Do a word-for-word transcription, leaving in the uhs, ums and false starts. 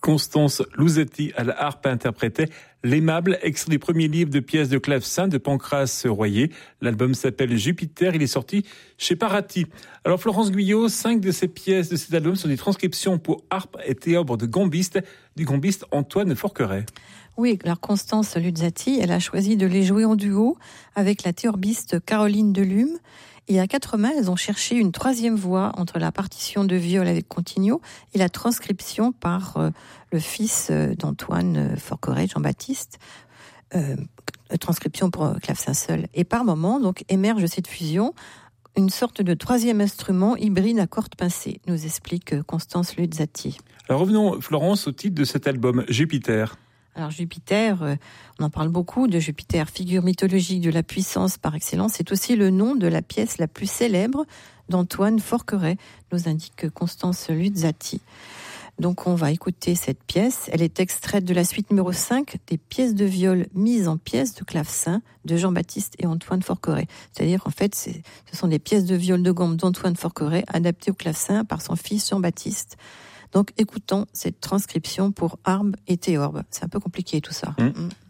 Constance Louzati à la harpe interprétait L'Aimable, extrait du premier livre de pièces de clavecin de Pancrace Royer. L'album s'appelle Jupiter, il est sorti chez Paraty. Alors Florence Guyot, cinq de ces pièces de cet album sont des transcriptions pour harpe et théorbe de gambiste, du gambiste Antoine Forqueray. Oui, alors Constance Luzzati, elle a choisi de les jouer en duo avec la théorbiste Caroline Delume. Et à quatre mains, elles ont cherché une troisième voix entre la partition de viol avec Continuo et la transcription par euh, le fils euh, d'Antoine Forqueray, Jean-Baptiste, euh, transcription pour clavecin seul. Et par moment, donc, émerge cette fusion, une sorte de troisième instrument hybride à cordes pincées, nous explique Constance Luzzati. Alors revenons, Florence, au titre de cet album, Jupiter. Alors Jupiter, euh, on en parle beaucoup de Jupiter, figure mythologique de la puissance par excellence. C'est aussi le nom de la pièce la plus célèbre d'Antoine Forqueray, nous indique Constance Luzzati. Donc on va écouter cette pièce. Elle est extraite de la suite numéro cinq des pièces de viol mises en pièces de clavecin de Jean-Baptiste et Antoine Forqueray. C'est-à-dire en fait, c'est, ce sont des pièces de viol de gambe d'Antoine Forqueray adaptées au clavecin par son fils Jean-Baptiste. Donc écoutons cette transcription pour harpe et théorbe. C'est un peu compliqué tout ça. Mmh.